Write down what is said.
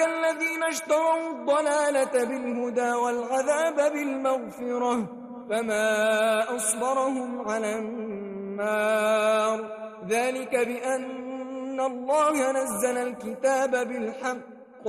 الذين اشتروا الضلالة بالهدى والعذاب بالمغفرة فما أصبرهم على النار ذلك بأن الله نزل الكتاب بالحق